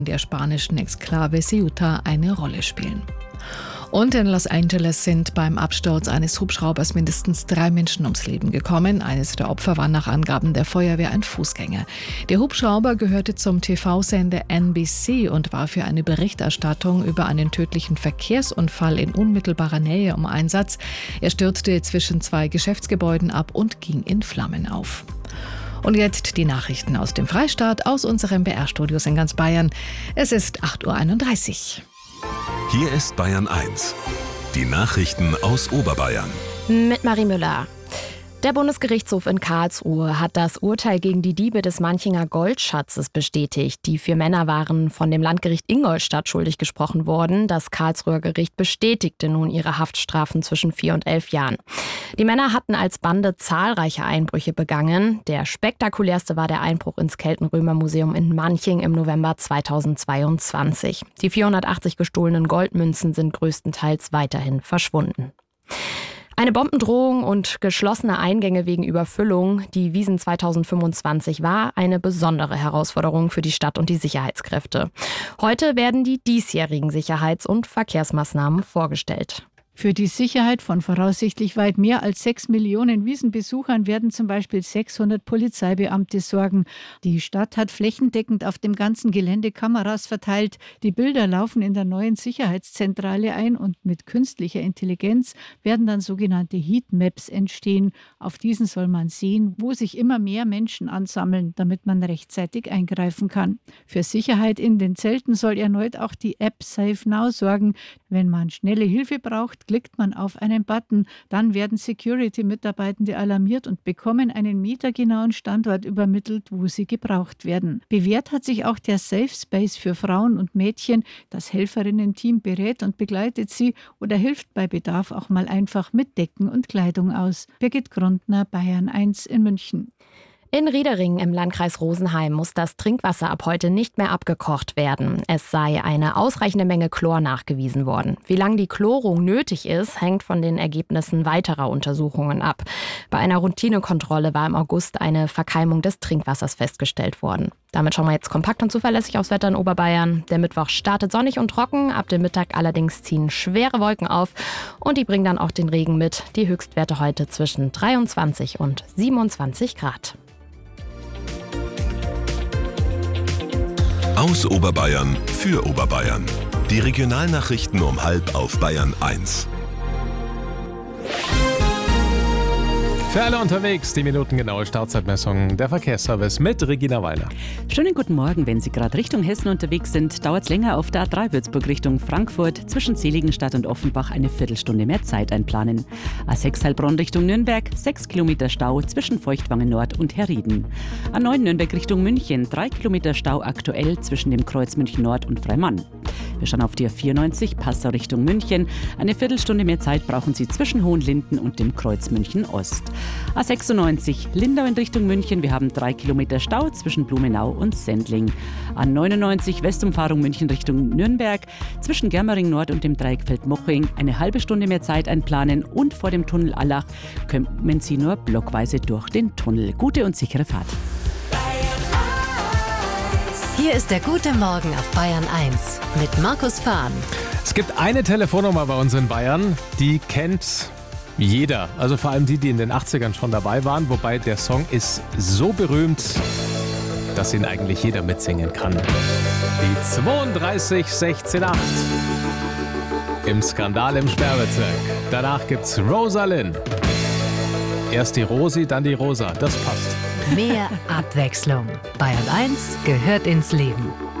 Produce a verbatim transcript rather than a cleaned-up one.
der spanischen Exklave Ceuta eine Rolle spielen. Und in Los Angeles sind beim Absturz eines Hubschraubers mindestens drei Menschen ums Leben gekommen. Eines der Opfer war nach Angaben der Feuerwehr ein Fußgänger. Der Hubschrauber gehörte zum T V-Sender N B C und war für eine Berichterstattung über einen tödlichen Verkehrsunfall in unmittelbarer Nähe im Einsatz. Er stürzte zwischen zwei Geschäftsgebäuden ab und ging in Flammen auf. Und jetzt die Nachrichten aus dem Freistaat, aus unseren B R-Studios in ganz Bayern. Es ist acht Uhr einunddreißig. Hier ist Bayern eins. Die Nachrichten aus Oberbayern. Mit Marie Müller. Der Bundesgerichtshof in Karlsruhe hat das Urteil gegen die Diebe des Manchinger Goldschatzes bestätigt. Die vier Männer waren von dem Landgericht Ingolstadt schuldig gesprochen worden. Das Karlsruher Gericht bestätigte nun ihre Haftstrafen zwischen vier und elf Jahren. Die Männer hatten als Bande zahlreiche Einbrüche begangen. Der spektakulärste war der Einbruch ins Keltenrömer-Museum in Manching im November zweitausendzweiundzwanzig. Die vierhundertachtzig gestohlenen Goldmünzen sind größtenteils weiterhin verschwunden. Eine Bombendrohung und geschlossene Eingänge wegen Überfüllung, die Wiesn zweitausendfünfundzwanzig war eine besondere Herausforderung für die Stadt und die Sicherheitskräfte. Heute werden die diesjährigen Sicherheits- und Verkehrsmaßnahmen vorgestellt. Für die Sicherheit von voraussichtlich weit mehr als sechs Millionen Wiesnbesuchern werden zum Beispiel sechshundert Polizeibeamte sorgen. Die Stadt hat flächendeckend auf dem ganzen Gelände Kameras verteilt. Die Bilder laufen in der neuen Sicherheitszentrale ein und mit künstlicher Intelligenz werden dann sogenannte Heatmaps entstehen. Auf diesen soll man sehen, wo sich immer mehr Menschen ansammeln, damit man rechtzeitig eingreifen kann. Für Sicherheit in den Zelten soll erneut auch die App Safe Now sorgen. Wenn man schnelle Hilfe braucht, klickt man auf einen Button, dann werden Security-Mitarbeitende alarmiert und bekommen einen metergenauen Standort übermittelt, wo sie gebraucht werden. Bewährt hat sich auch der Safe Space für Frauen und Mädchen. Das Helferinnen-Team berät und begleitet sie oder hilft bei Bedarf auch mal einfach mit Decken und Kleidung aus. Birgit Grundner, Bayern eins in München. In Riedering im Landkreis Rosenheim muss das Trinkwasser ab heute nicht mehr abgekocht werden. Es sei eine ausreichende Menge Chlor nachgewiesen worden. Wie lange die Chlorung nötig ist, hängt von den Ergebnissen weiterer Untersuchungen ab. Bei einer Routinekontrolle war im August eine Verkeimung des Trinkwassers festgestellt worden. Damit schauen wir jetzt kompakt und zuverlässig aufs Wetter in Oberbayern. Der Mittwoch startet sonnig und trocken, ab dem Mittag allerdings ziehen schwere Wolken auf und die bringen dann auch den Regen mit. Die Höchstwerte heute zwischen dreiundzwanzig und siebenundzwanzig Grad. Aus Oberbayern für Oberbayern. Die Regionalnachrichten um halb auf Bayern eins. Für alle unterwegs, die minutengenaue Startzeitmessung der Verkehrsservice mit Regina Weiler. Schönen guten Morgen, wenn Sie gerade Richtung Hessen unterwegs sind, dauert es länger auf der A drei Würzburg Richtung Frankfurt. Zwischen Seligenstadt und Offenbach eine Viertelstunde mehr Zeit einplanen. A sechs Heilbronn Richtung Nürnberg, sechs Kilometer Stau zwischen Feuchtwangen Nord und Herrieden. A neun Nürnberg Richtung München, drei Kilometer Stau aktuell zwischen dem Kreuz München Nord und Freimann. Wir schauen auf die A vierundneunzig Passau Richtung München. Eine Viertelstunde mehr Zeit brauchen Sie zwischen Hohenlinden und dem Kreuz München Ost. A sechsundneunzig Lindau in Richtung München. Wir haben drei Kilometer Stau zwischen Blumenau und Sendling. A neunundneunzig Westumfahrung München Richtung Nürnberg. Zwischen Germering Nord und dem Dreieck Feldmoching eine halbe Stunde mehr Zeit einplanen. Und vor dem Tunnel Allach kommen Sie nur blockweise durch den Tunnel. Gute und sichere Fahrt. Hier ist der gute Morgen auf Bayern eins mit Markus Fahn. Es gibt eine Telefonnummer bei uns in Bayern, die kennt jeder. Also vor allem die, die in den achtzigern schon dabei waren. Wobei der Song ist so berühmt, dass ihn eigentlich jeder mitsingen kann. Die zweiunddreißig sechzehn acht im Skandal im Sperrbezirk. Danach gibt's Rosalind. Erst die Rosi, dann die Rosa. Das passt. Mehr Abwechslung. Bayern eins gehört ins Leben.